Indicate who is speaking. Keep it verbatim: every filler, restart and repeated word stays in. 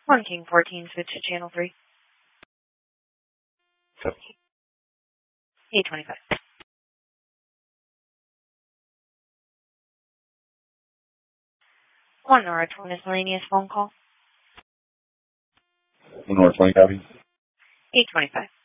Speaker 1: One King fourteen, switch to channel three. eight twenty-five. One Nora, miscellaneous phone call.
Speaker 2: One Nora, twenty copy.
Speaker 1: eight twenty-five.